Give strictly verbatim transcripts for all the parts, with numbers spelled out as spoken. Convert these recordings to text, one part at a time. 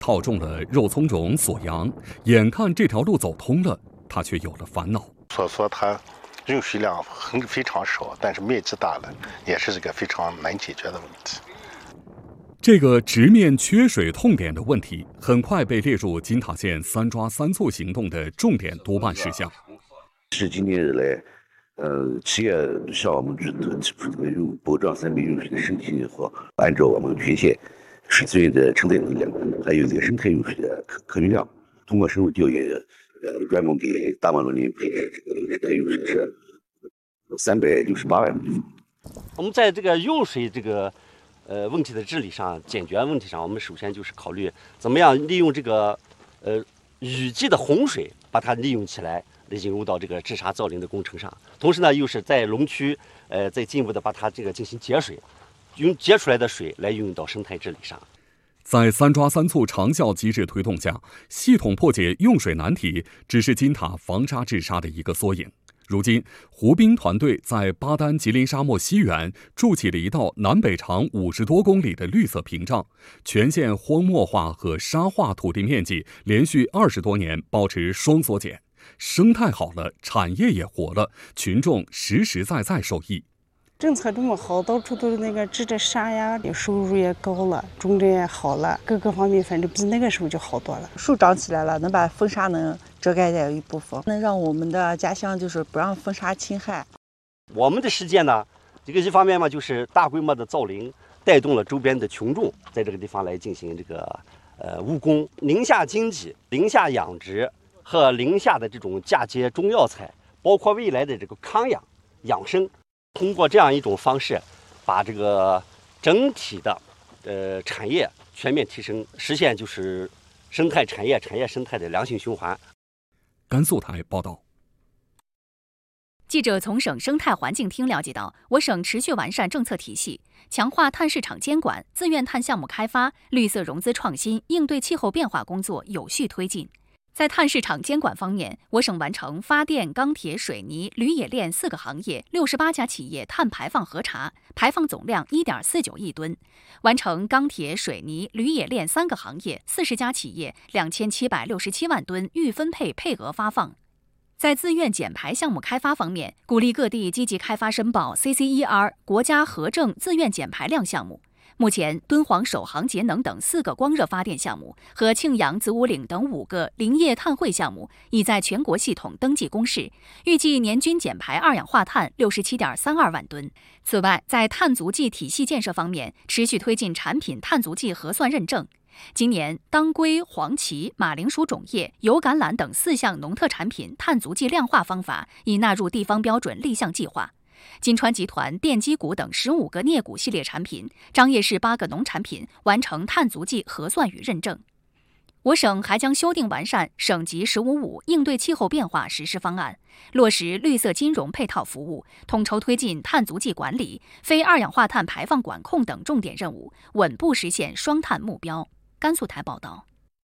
套中了肉苁蓉锁阳，眼看这条路走通了，他却有了烦恼。 所说它用水量很非常少，但是面积大了，也是这个非常难解决的问题。 这个直面缺水痛点的问题，很快被列入金塔县三抓三促行动的重点督办事项。 是今年以来，呃，企业向我们指出这个用保障三倍用水的申请和按照我们全县水资源的承载能量，还有这个生态用水的可可用量，通过深入调研，呃，专门给大马路林配置这个生态用水是三百六十八万吨。 我们在这个用水这个呃问题的治理上、解决问题上，我们首先就是考虑怎么样利用这个呃雨季的洪水，把它利用起来，引入到这个治沙造林的工程上。同时呢，又是在龙区呃再进一步的把它这个进行节水。用节出来的水来运用到生态治理上。 在三抓三促长效机制推动下，系统破解用水难题只是金塔防沙治沙的一个缩影。如今，胡斌团队在巴丹吉林沙漠西缘筑起了一道南北长五十多公里的绿色屏障，全县荒漠化和沙化土地面积连续二十多年保持双缩减，生态好了，产业也活了，群众实实在在受益。 政策这么好，到处都是那个治这沙呀，收入也高了，种植也好了，各个方面反正比那个时候就好多了。 树长起来了，能把风沙能遮盖掉一部分，能让我们的家乡就是不让风沙侵害。 我们的实践呢，这个一方面嘛，就是大规模的造林，带动了周边的群众在这个地方来进行这个呃务工，林下经济、林下养殖和林下的这种嫁接中药材，包括未来的这个康养养生。通过这样一种方式，把这个整体的呃产业全面提升，实现就是生态产业、产业生态的良性循环。 甘肃台报道。 记者从省生态环境厅了解到，我省持续完善政策体系，强化碳市场监管、自愿碳项目开发、绿色融资创新，应对气候变化工作有序推进。在碳市场监管方面，我省完成发电、钢铁、水泥、铝冶炼四个行业六十八家企业碳排放核查，排放总量 一点四九亿吨；完成钢铁、水泥、铝冶炼三个行业四十家企业两千七百六十七万吨预分配配额发放。在自愿减排项目开发方面，鼓励各地积极开发申报 C C E R 国家核证自愿减排量项目。目前，敦煌首航节能等四个光热发电项目和庆阳子午岭等五个林业碳汇项目已在全国系统登记公示，预计年均减排二氧化碳六十七点三二万吨。此外，在碳足迹体系建设方面，持续推进产品碳足迹核算认证。今年，当归、黄芪、马铃薯种叶、油橄榄等四项农特产品碳足迹量化方法已纳入地方标准立项计划。金川集团电机股等十五个镍钴系列产品，张掖市八个农产品完成碳足迹核算与认证。我省还将修订完善省级“十五五”应对气候变化实施方案，落实绿色金融配套服务，统筹推进碳足迹管理、非二氧化碳排放管控等重点任务，稳步实现双碳目标。甘肃台报道。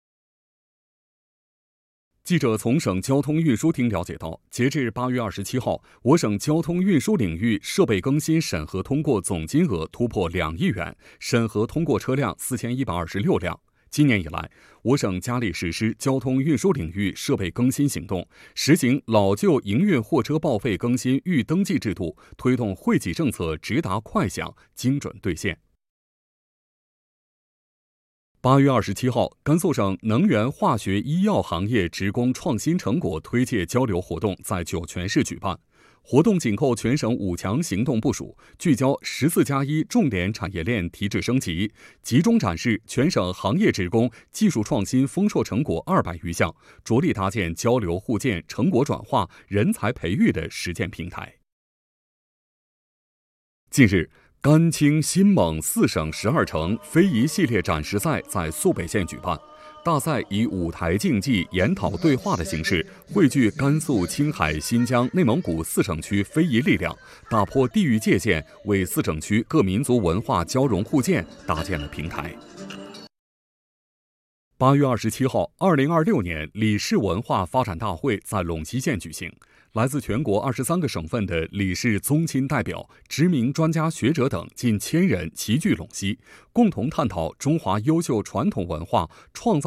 记者从省交通运输厅了解到，截至八月二十七号，我省交通运输领域设备更新审核通过总金额突破两亿元，审核通过车辆四千一百二十六辆。今年以来，我省加力实施交通运输领域设备更新行动，实行老旧营运货车报废更新预登记制度，推动惠企政策直达快响、精准兑现。八月二十七号，甘肃省能源化学医药行业职工创新成果推介交流活动在酒泉市举办。活动紧扣全省五强行动部署，聚焦十四加一重点产业链提质升级，集中展示全省行业职工技术创新丰硕成果二百余项，着力搭建交流互鉴、成果转化、人才培育的实践平台。近日，甘青新蒙四省十二城非遗系列展示赛在肃北县举办。大赛以舞台竞技、研讨对话的形式，汇聚甘肃、青海、新疆、内蒙古四省区非遗力量，打破地域界限，为四省区各民族文化交融互鉴搭建了平台。 八月二十七号，二零二六年李氏文化发展大会在陇西县举行。来自全国二十三个省份的李氏宗亲代表、知名专家学者等近千人齐聚陇西，共同探讨中华优秀传统文化创造